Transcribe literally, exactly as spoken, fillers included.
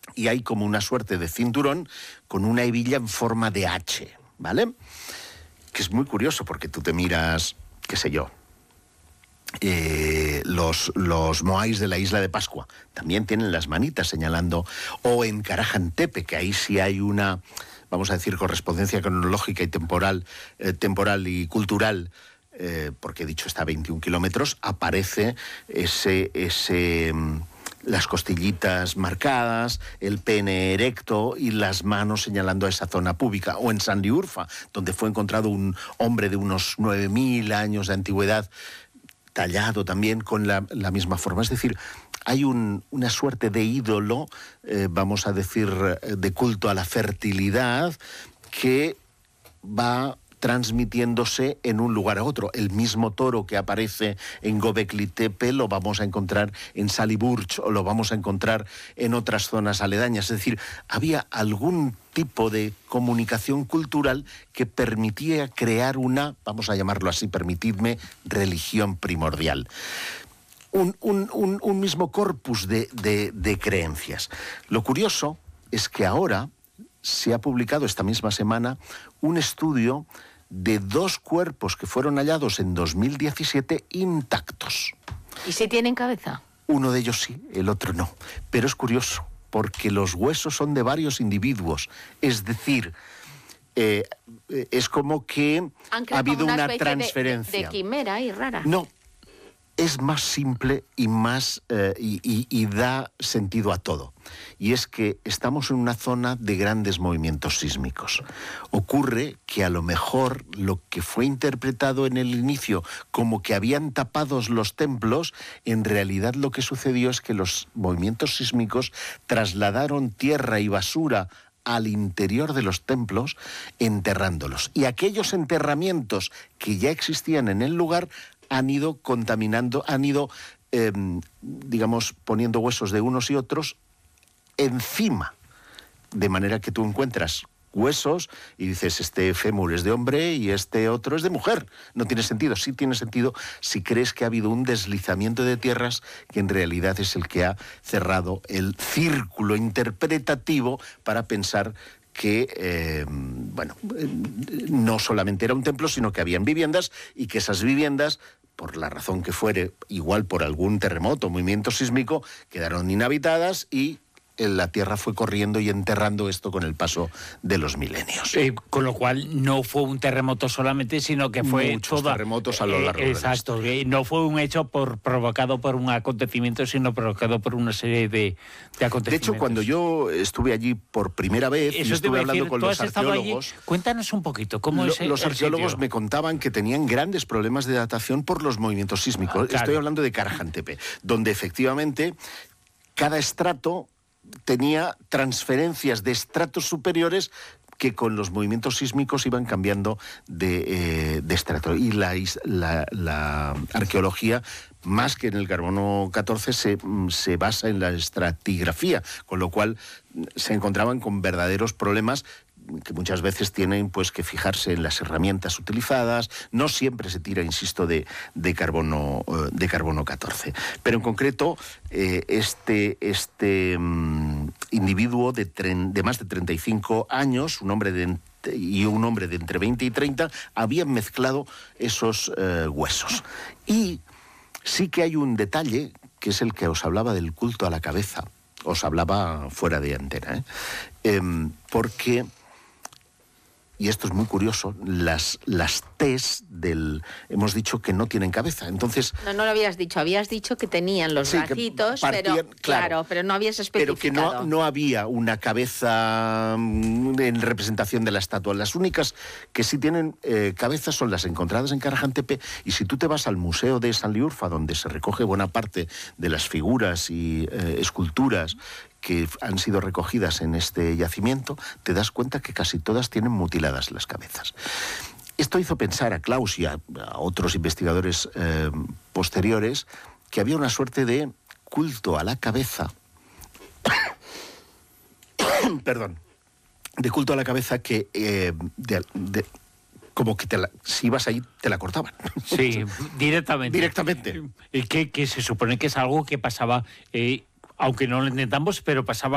y hay como una suerte de cinturón con una hebilla en forma de H, ¿vale? Que es muy curioso porque tú te miras, qué sé yo, eh, los, los moais de la isla de Pascua también tienen las manitas señalando, o en Karahan Tepe, que ahí sí hay una, vamos a decir, correspondencia cronológica y temporal, eh, temporal y cultural, eh, porque he dicho está a veintiún kilómetros, aparece ese... ese las costillitas marcadas, el pene erecto y las manos señalando a esa zona púbica. O en Sanliurfa, donde fue encontrado un hombre de unos nueve mil años de antigüedad, tallado también con la, la misma forma. Es decir, hay un, una suerte de ídolo, eh, vamos a decir, de culto a la fertilidad, que va transmitiéndose en un lugar a otro. El mismo toro que aparece en Göbekli Tepe lo vamos a encontrar en Saliburch o lo vamos a encontrar en otras zonas aledañas. Es decir, había algún tipo de comunicación cultural que permitía crear una, vamos a llamarlo así, permitidme, religión primordial. Un, un, un, un mismo corpus de, de, de creencias. Lo curioso es que ahora se ha publicado esta misma semana un estudio de dos cuerpos que fueron hallados en dos mil diecisiete intactos. ¿Y si tienen cabeza? Uno de ellos sí, el otro no. Pero es curioso, porque los huesos son de varios individuos. Es decir, eh, es como que ha habido una, una transferencia. De, de, de quimera y rara. No. Es más simple y más eh, y, y, y da sentido a todo. Y es que estamos en una zona de grandes movimientos sísmicos. Ocurre que a lo mejor lo que fue interpretado en el inicio como que habían tapado los templos, en realidad lo que sucedió es que los movimientos sísmicos trasladaron tierra y basura al interior de los templos, enterrándolos. Y aquellos enterramientos que ya existían en el lugar han ido contaminando, han ido, eh, digamos, poniendo huesos de unos y otros encima. De manera que tú encuentras huesos y dices, este fémur es de hombre y este otro es de mujer. No tiene sentido. Sí tiene sentido si crees que ha habido un deslizamiento de tierras que en realidad es el que ha cerrado el círculo interpretativo para pensar que, eh, bueno, no solamente era un templo, sino que habían viviendas y que esas viviendas, por la razón que fuere, igual por algún terremoto, movimiento sísmico, quedaron inhabitadas y la tierra fue corriendo y enterrando esto con el paso de los milenios. Eh, con lo cual no fue un terremoto solamente, sino que fue muchos toda, terremotos a lo largo eh, de exacto, la eh, no fue un hecho por provocado por un acontecimiento, sino provocado por una serie de, de acontecimientos. De hecho, cuando yo estuve allí por primera vez Eso y estuve hablando decir, con los arqueólogos, allí, cuéntanos un poquito cómo lo, es el, los arqueólogos el me contaban que tenían grandes problemas de datación por los movimientos sísmicos. Ah, claro. Estoy hablando de Karahan Tepe, donde efectivamente cada estrato tenía transferencias de estratos superiores que con los movimientos sísmicos iban cambiando de, eh, de estrato. Y la, la, la arqueología, más que en el carbono catorce, se, se basa en la estratigrafía, con lo cual se encontraban con verdaderos problemas que muchas veces tienen pues que fijarse en las herramientas utilizadas. No siempre se tira, insisto, de, de carbono de carbono catorce. Pero en concreto, eh, este, este um, individuo de, tren, de más de treinta y cinco años, un hombre de y un hombre de entre veinte y treinta, habían mezclado esos eh, huesos. Y sí que hay un detalle, que es el que os hablaba del culto a la cabeza. Os hablaba fuera de antena, ¿eh? Eh, porque... Y esto es muy curioso, las, las T's del... Hemos dicho que no tienen cabeza, entonces... No, no lo habías dicho, habías dicho que tenían los sí, bracitos, partían, pero, claro, claro, pero no habías especificado. Pero que no, no había una cabeza en representación de la estatua. Las únicas que sí tienen eh, cabezas son las encontradas en Karahan Tepe, y si tú te vas al Museo de Sanliurfa, donde se recoge buena parte de las figuras y eh, esculturas que han sido recogidas en este yacimiento, te das cuenta que casi todas tienen mutiladas las cabezas. Esto hizo pensar a Klaus y a, a otros investigadores eh, posteriores que había una suerte de culto a la cabeza, perdón, de culto a la cabeza que eh, de, de, como que te la, si ibas ahí te la cortaban. Sí, directamente. Directamente. Y que, que se supone que es algo que pasaba... Eh, aunque no lo intentamos, pero pasaba